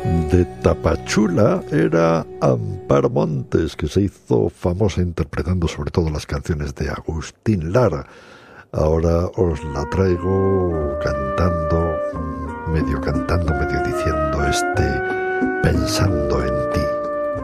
De Tapachula era Amparo Montes, que se hizo famosa interpretando sobre todo las canciones de Agustín Lara. Ahora os la traigo cantando, medio diciendo Pensando en ti.